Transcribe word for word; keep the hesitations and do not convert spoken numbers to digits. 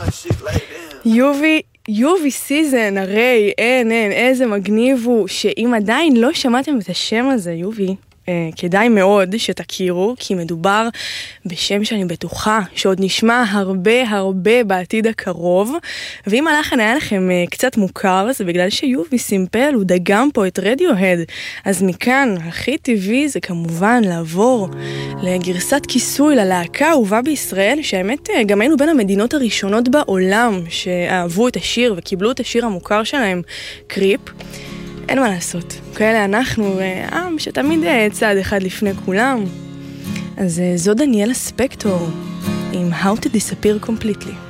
יובי, יובי סיזן, הרי אין, אין, איזה מגניב הוא, שאם עדיין לא שמעתם את השם הזה, יובי, אה, כדאי מאוד שתכירו, כי מדובר בשם שאני בטוחה שעוד נשמע הרבה הרבה בעתיד הקרוב, ואם הלחן היה לכם אה, קצת מוכר, זה בגלל שיובי סימפל הוא דגם פה את רדיוהד, אז מכאן הכי טבעי זה כמובן לעבור לגרסת כיסוי ללהקה האהובה בישראל, שהאמת אה, גם היינו בין המדינות הראשונות בעולם שאהבו את השיר וקיבלו את השיר המוכר שלהם, קריפ. אין מה לעשות, כאלה אנחנו עם שתמיד צעד אחד לפני כולם. אז זו דניאלה ספקטור עם How to Disappear Completely.